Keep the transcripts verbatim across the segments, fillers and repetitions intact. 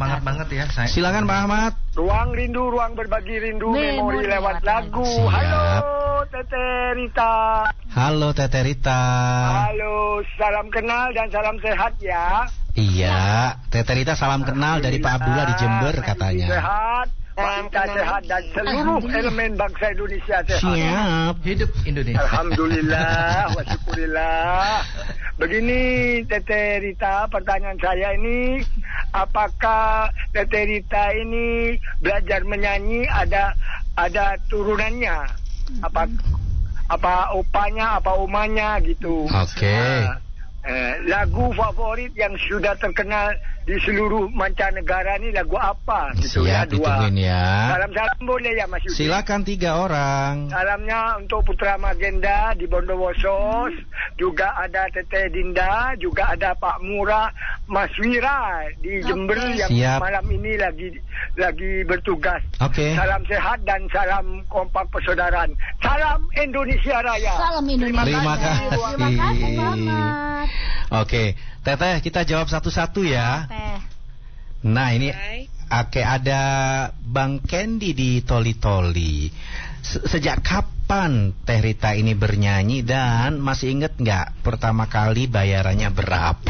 semangat banget ya. Saya... Silakan Pak Ahmad. Ruang rindu, ruang berbagi rindu, memori, memori lewat lagu. Siap. Halo Tete Rita. Halo Tete Rita. Halo, salam kenal dan salam sehat ya. Iya, Tete Rita salam kenal dari Pak Abdullah di Jember katanya. Sehat. Bangsa sehat dan seluruh elemen bangsa Indonesia sehat. Siap. Hidup Indonesia. Alhamdulillah, wa syukurillah. Begini Tete Rita, pertanyaan saya ini, apakah Tete Rita ini belajar menyanyi ada ada turunannya? Apa apa opanya, apa umanya gitu. Oke. Okay. Nah, eh, lagu favorit yang sudah terkenal di seluruh mancanegara ini lagu apa? Gitu. Siap, ya, dua. ditungguin ya. Salam-salam boleh ya Mas Yudi? Silakan tiga orang. Salamnya untuk Putra Magenda di Bondowoso, juga ada Tete Dinda, juga ada Pak Murah, Mas Wira di Jember okay. yang Siap. malam ini lagi lagi bertugas. Oke. Okay. Salam sehat dan salam kompak persaudaraan. Salam Indonesia Raya. Salam Indonesia. Terima kasih. Terima kasih banget. Oke, Teteh kita jawab satu-satu ya. Teh. Nah ini, oke ada Bang Kendi di Toli-Toli. Sejak kapan Teh Rita ini bernyanyi dan masih inget nggak pertama kali bayarannya berapa?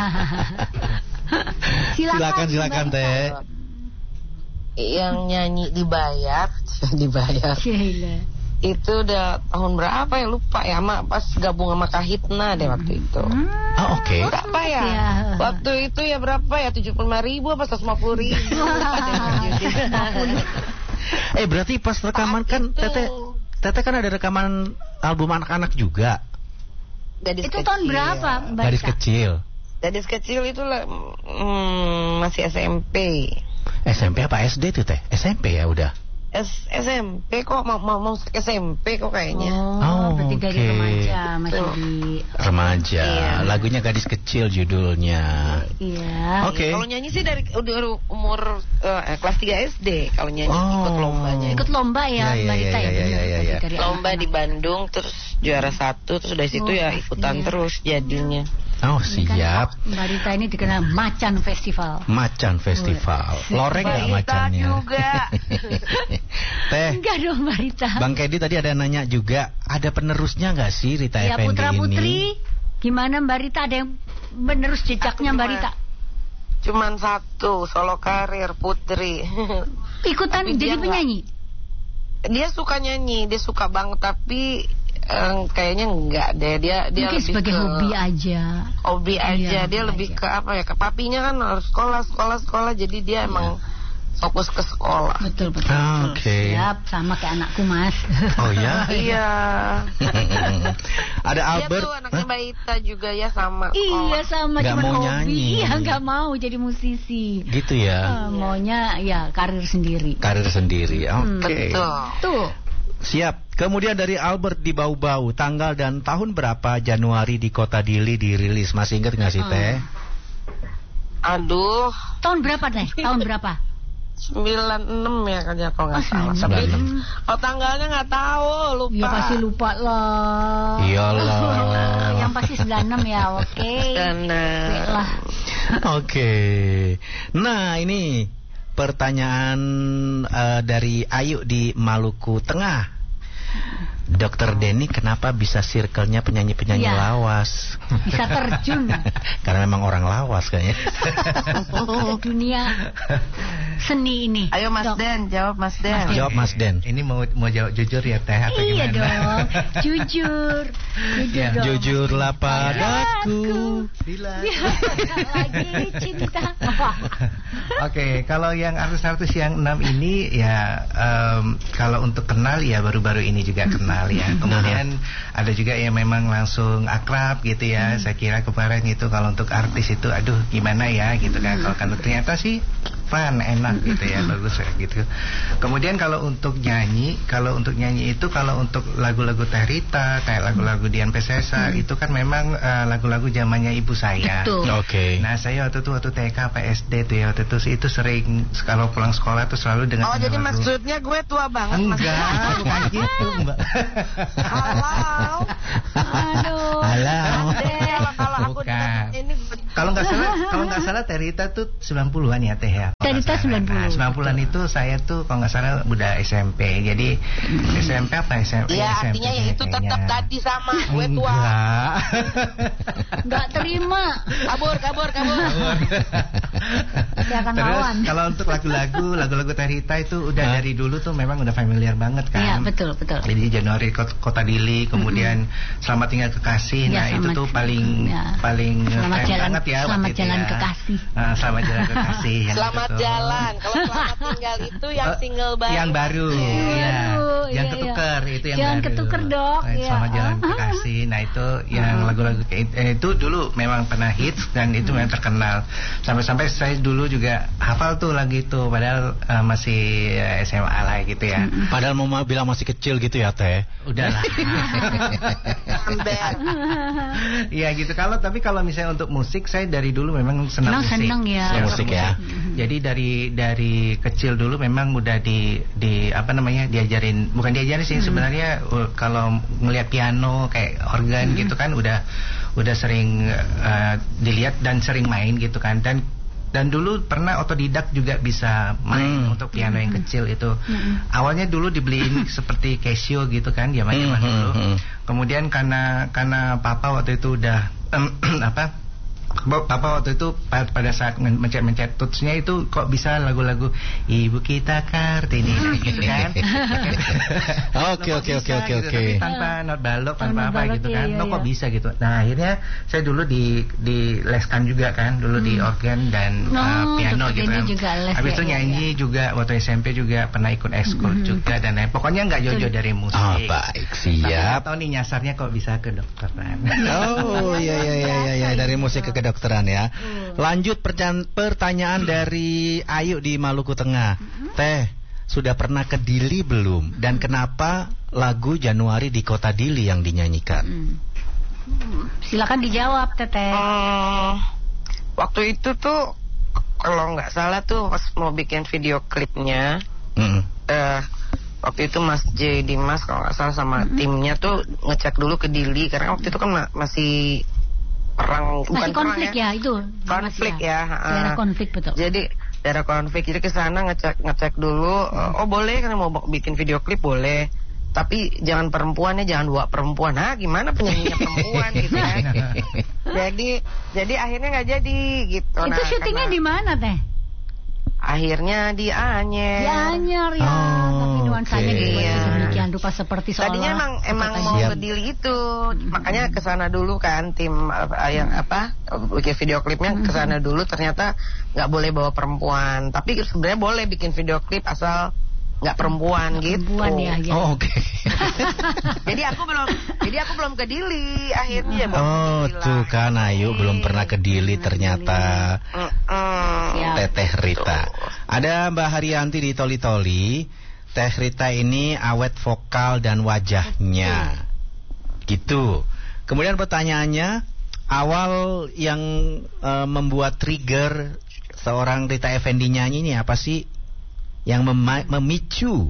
silakan silakan Teh. Yang nyanyi dibayar, dibayar. Cila. Itu udah tahun berapa ya, lupa ya, sama pas gabung sama Kahitna deh waktu itu. Oh oke. Okay. Berapa ya? ya? Waktu itu ya berapa ya, tujuh puluh lima ribu apa seratus lima puluh ribu. Eh berarti pas rekaman kan Tete Tete kan ada rekaman album anak-anak juga. Gadis itu kecil. Tahun berapa? Mbak Gadis Rita? kecil. Gadis kecil itu lah, hmm, masih S M P. S M P apa S D tuh Teh? S M P ya udah. S SMP kok mau mau, mau S M P kok kayaknya. Oh, oh berarti dari okay. remaja masih di remaja. Iya. Lagunya Gadis Kecil judulnya. Iya. Oke. Okay. Kalau nyanyi sih dari udah umur uh, kelas tiga S D kalau nyanyi oh. ikut lombanya. Ikut lomba ya, ya, Mbak Rita ya, ya, ya, ya, ya, ya. Lomba di Bandung terus juara satu terus dari situ oh, ya ikutan iya. terus jadinya. Oh siap. Kan Mbak Rita ini dikenal Macan Festival. Macan Festival. Loreng nggak macannya? Juga. Teh. Enggak dong Mbak Rita. Bang Kedi tadi ada nanya juga, ada penerusnya nggak sih Rita ya, Effendi Putra Putri, ini? gimana Mbak Rita, ada yang menerus jejaknya Mbak Rita? Cuman satu, solo karir Putri. Ikutan jadi penyanyi? Dia suka nyanyi, dia suka banget tapi Um, kayaknya enggak deh, dia dia mungkin lebih sebagai ke hobi aja. Hobi aja, iya, dia hobi lebih aja. ke apa ya? Ke papinya kan harus sekolah, sekolah, sekolah, jadi dia iya. emang fokus ke sekolah. Betul betul. Ah, oke. Okay. Siap, sama kayak anakku Mas. Oh ya? Iya. Ada Albert. Dia tuh anaknya Mbak Ita juga ya sama. Iya sama, cuma hobi. Nyanyi. Iya nggak mau jadi musisi. Gitu ya. Uh, maunya ya karir sendiri. Karir sendiri, oke. Okay. Hmm, betul. Tuh. Siap. Kemudian dari Albert di Bau-Bau, tanggal dan tahun berapa Januari di Kota Dili dirilis? Masih ingat nggak sih Teh? Aduh. Tahun berapa Teh? Tahun berapa? sembilan enam ya kayaknya kalau nggak oh, salah. Tapi oh tanggalnya nggak tahu, lupa. Ya pasti lupa lah. Iyalah. Yang pasti sembilan enam ya, oke. Okay. sembilan enam. Oke. Okay. Nah ini pertanyaan uh, dari Ayu di Maluku Tengah. Dokter Denny kenapa bisa circle-nya penyanyi-penyanyi ya. lawas? Bisa terjun. Karena memang orang lawas kayaknya. Dunia seni ini. Ayo Mas Dok. Den, jawab Mas Den. Mas jawab Mas Den. Ini mau mau jawab jujur ya Teh atau iya gimana? Iya dong. Jujur. Jujur ya. dong. Jujurlah padaku. Bila. Lagi cinta. Oke, okay, kalau yang artis-artis yang enam ini ya um, kalau untuk kenal ya baru-baru ini juga kenal ya. Kemudian ada juga yang memang langsung akrab gitu ya. Saya kira kemarin itu kalau untuk artis itu aduh gimana ya gitu kan. Kalau kan ternyata sih fun, enak gitu ya, bagus ya gitu. Kemudian kalau untuk nyanyi, kalau untuk nyanyi itu kalau untuk lagu-lagu Teh Rita, kayak lagu-lagu Dian Pesesa hmm. itu kan memang uh, lagu-lagu zamannya ibu saya. Betul. Oke. Okay. Nah saya waktu itu waktu T K P S D tuh ya waktu itu itu sering kalau pulang sekolah tuh selalu dengan. Oh jadi lagu. Maksudnya gue tua banget. Enggak, bukan gitu Mbak. Halo. Aduh. Halo. Kalau aku Bukan. ini Kalau nggak salah, kalau nggak salah Terita tuh sembilan puluhan ya Teh ya. Terita sembilan puluh. Nah, sembilan puluhan itu saya tuh kalau nggak salah udah S M P. Jadi hmm. S M P apa S M P? Iya, S M P artinya ya itu tetap tadi sama gue tua. Enggak. Nggak terima. Kabur, kabur, kabur. Dia akan Terus lawan. kalau untuk lagu-lagu, lagu-lagu Terita itu udah dari dulu tuh memang udah familiar banget kan. Iya, betul, betul. Jadi Januari Kota Dili, kemudian mm-hmm. Selamat Tinggal Kekasih. Ya, nah, itu tuh paling ya. paling Selamat jalan, banget ya. Selamat jalan ya. Kekasih. Nah, Selamat Jalan Kekasih. Selamat jalan. Kalau Selamat Tinggal itu yang single baru. Yang baru. Iya. Yang ketuker iya. itu yang Jangan baru. ketuker, Dok. Nah, Selamat ya. Jalan Kekasih. Nah, itu yang lagu-lagu kayak itu dulu memang pernah hits dan itu memang terkenal. Sampai-sampai saya dulu juga hafal tuh lagu itu padahal uh, masih uh, S M A lah gitu ya. Padahal mau bilang masih kecil gitu ya Teh. Udahlah. Iya gitu. Kalau tapi kalau misalnya untuk musik saya dari dulu memang senang Senang, musik. senang ya. Senang musik ya. Jadi dari dari kecil dulu memang udah di di apa namanya diajarin, bukan diajarin sih hmm. sebenarnya uh, kalau ngelihat piano kayak organ hmm. gitu kan udah udah sering uh, dilihat dan sering main gitu kan. Dan dan dulu pernah otodidak juga bisa main hmm. untuk piano yang kecil itu. Hmm. Awalnya dulu dibeliin seperti Casio gitu kan, zaman-zaman hmm. dulu. Hmm. Kemudian karena karena papa waktu itu udah um, apa? Papa waktu itu pada saat mencet-mencet tutsnya itu kok bisa lagu-lagu Ibu Kita Kartini gitu kan. Oke oke oke oke oke. Tanpa not balok, tanpa not apa balok, gitu iya, kan. iya, Lo kok iya. bisa gitu. Nah, akhirnya saya dulu di di leskan juga kan, dulu hmm. di organ dan no, uh, piano gitu kan. Juga les, habis ya, itu nyanyi ya. juga waktu S M P juga pernah ikut ekskul hmm. juga dan lain. Pokoknya enggak jauh-jauh dari musik. Oh, baik, siap. Tahu nih nyasarnya kok bisa ke kedokteran. Oh, iya iya iya iya ya, dari musik ke kedokteran ya. Lanjut pertanyaan dari Ayu di Maluku Tengah. Teh, sudah pernah ke Dili belum? Dan kenapa lagu Januari di Kota Dili yang dinyanyikan? Silakan dijawab, Teteh. Hmm, waktu itu tuh kalau nggak salah tuh pas mau bikin video klipnya, mm-hmm. uh, waktu itu Mas J Dimas kalau nggak salah sama mm-hmm. timnya tuh ngecek dulu ke Dili karena waktu itu kan ma- masih perang, masih bukan konflik perang ya, ya itu konflik ya, ya. daerah konflik betul. Jadi daerah konflik, jadi ke sana ngecek ngecek dulu, hmm. oh boleh kan mau bikin video klip boleh, tapi jangan perempuan ya, jangan bawa perempuan. Nah gimana penyanyinya perempuan gitu kan. jadi jadi akhirnya nggak jadi gitu. Itu nah, syutingnya di mana Teh? Akhirnya di Anyer. Di Anyer ya, oh, tapi nuansanya okay. dibuat Iya. sedemikian rupa seperti seolah. Tadinya emang emang mau ke Dili itu, makanya ke sana dulu kan tim uh, yang apa bikin video klipnya ke sana dulu. Ternyata nggak boleh bawa perempuan, tapi sebenarnya boleh bikin video klip asal nggak perempuan gak gitu. Perempuan ya, ya. Oh, oke. Okay. jadi aku belum, jadi aku belum ke Dili akhirnya. Oh, tuh kan Ayu belum pernah ke Dili ternyata. Mm-mm. Teteh Rita. Ada Mbak Haryanti di Toli Toli. Teh Rita ini awet vokal dan wajahnya. Gitu. Kemudian pertanyaannya, awal yang uh, membuat trigger seorang Rita Effendy nyanyi ini apa sih? Yang mem- memicu?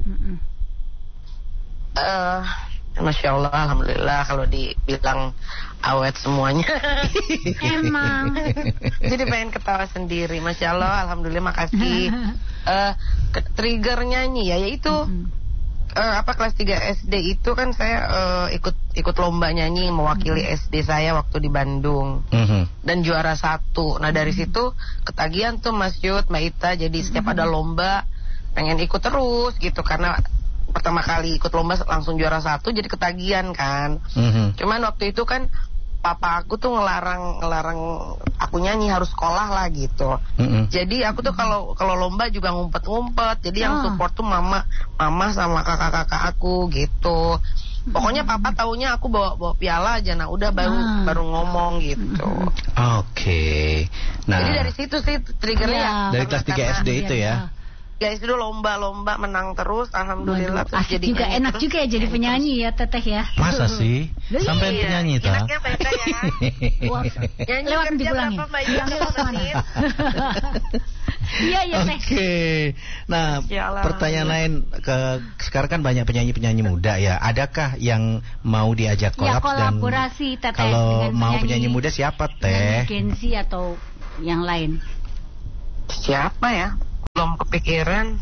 Uh, Masya Allah, Alhamdulillah kalau dibilang awet semuanya. Emang. Jadi pengen ketawa sendiri. Masya Allah, Alhamdulillah, makasih. uh, ke- trigger nyanyi ya, yaitu uh, apa kelas tiga S D itu kan saya uh, ikut ikut lomba nyanyi mewakili S D saya waktu di Bandung. Dan juara satu. Nah dari situ ketagihan tuh Mas Yud, Mbak Ita. Jadi setiap ada lomba pengen ikut terus gitu karena pertama kali ikut lomba langsung juara satu jadi ketagihan kan. Mm-hmm. Cuman waktu itu kan papa aku tuh ngelarang ngelarang aku nyanyi, harus sekolah lah gitu. Mm-hmm. Jadi aku tuh kalau kalau lomba juga ngumpet-ngumpet. Jadi oh. yang support tuh mama mama sama kakak-kakak aku gitu. Pokoknya papa taunya aku bawa bawa piala aja, nah udah baru ah. baru ngomong gitu. Oke. Okay. Nah, jadi dari situ sih triggernya. Ya, dari kelas tiga S D itu ya. guys itu lomba-lomba menang terus, alhamdulillah. Waduh, asik juga, enak terus, juga ya jadi penyanyi ya Teteh ya. Masa sih? Sampai iya, penyanyi ta? Enaknya beda ya. Wah, nyanyi lewat diulangi. Iya iya Teh. Oke. Nah, pertanyaan lain ke sekarang kan banyak penyanyi-penyanyi muda ya. Adakah yang mau diajak kolab ya, kolaborasi dan Teteh kalau mau penyanyi, penyanyi muda siapa Teh? Gensi atau yang lain? Siapa ya? Belum kepikiran.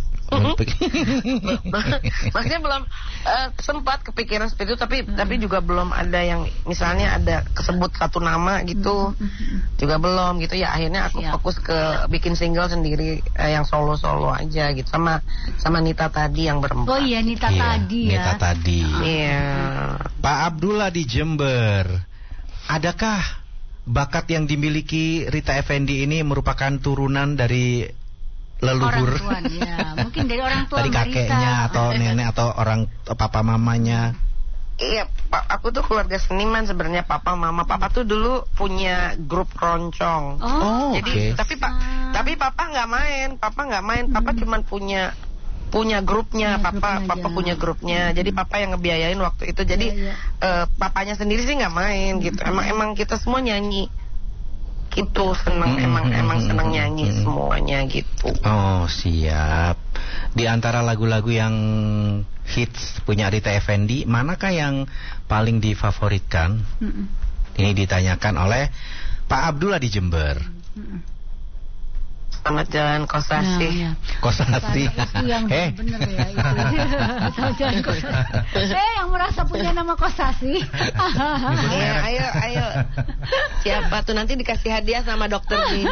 Maksudnya belum uh, sempat kepikiran seperti itu, tapi hmm. tapi juga belum ada yang misalnya ada kesebut satu nama gitu, hmm. juga belum gitu ya. Akhirnya aku Siap. fokus ke bikin single sendiri, uh, yang solo-solo aja gitu, sama sama Nita tadi yang berempat. Oh iya Nita iya, tadi ya. Nita tadi. Iya. Pak Abdullah di Jember, adakah bakat yang dimiliki Rita Effendy ini merupakan turunan dari leluhur? Orang tua, ya. Mungkin dari orang tua dari kakeknya atau nenek atau orang papa mamanya. Iya, Pak, aku tuh keluarga seniman sebenarnya, papa mama. Papa tuh dulu punya grup keroncong. Oh, jadi okay. tapi Pak, tapi papa nggak main, papa nggak main, papa hmm. cuman punya punya grupnya, ya, papa grupnya papa aja. punya grupnya. Hmm. Jadi papa yang ngebiayain waktu itu. Jadi ya, ya. Uh, papanya sendiri sih nggak main gitu. Emang emang kita semua nyanyi. Itu seneng hmm, emang hmm, emang seneng nyanyi hmm. semuanya gitu. Oh siap. Di antara lagu-lagu yang hits punya Rita Effendy, manakah yang paling difavoritkan? Hmm. Ini ditanyakan oleh Pak Abdullah di Jember. Hmm. Selamat Jalan Kosasi. Ya, ya. Kosasi. Yang eh. bener ya itu. Selamat Jalan Kosasi. Eh yang merasa punya nama Kosasi. Ayo, ayo, ayo. Siapa tuh nanti dikasih hadiah sama dokter Jin.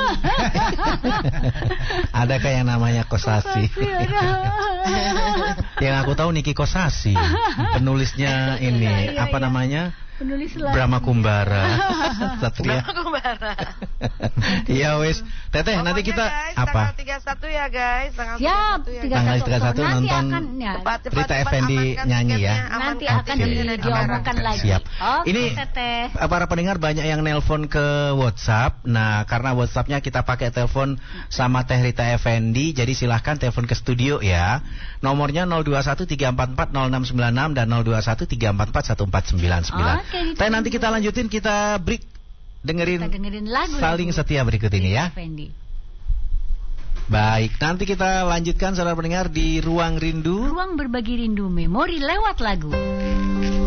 Adakah yang namanya Kosasi? Yang aku tahu Niki Kosasi. Penulisnya ini ya, ya, apa ya. namanya? Penulis Brahma Kumbara. Satria. Brahma Kumbara. Iya wes. Teteh Pokoknya nanti kita guys, apa? Tanggal tiga puluh satu ya guys. Tanggal Siap. Tanggal tiga puluh satu nonton akan, ya. Rita Effendy nyanyi ya. Nanti akan okay. diomongkan lagi. Siap. Okay, ini Teteh. Para pendengar banyak yang nelpon ke WhatsApp. Nah karena WhatsAppnya kita pakai telepon sama Teh Rita Effendy, jadi silahkan telepon ke studio ya. Nomornya nol dua satu tiga empat empat nol enam sembilan enam dan nol dua satu tiga empat empat satu empat sembilan sembilan. Okay, Tapi nanti kita lanjutin, kita break dengerin, kita dengerin lagu Saling Setia berikut ini ya. Effendy. Baik, nanti kita lanjutkan saudara pendengar di Ruang Rindu. Ruang berbagi rindu memori lewat lagu.